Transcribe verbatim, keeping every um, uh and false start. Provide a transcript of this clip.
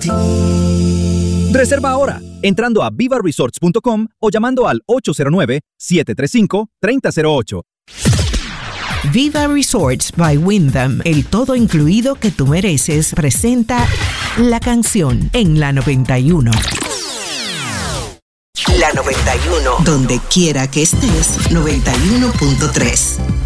ti. Reserva ahora, entrando a viva resorts punto com o llamando al ocho cero nueve, siete tres cinco, tres cero cero ocho. Viva Resorts by Wyndham, el todo incluido que tú mereces, presenta La Canción en la noventa y uno. La noventa y uno, donde quiera que estés, noventa y uno punto tres.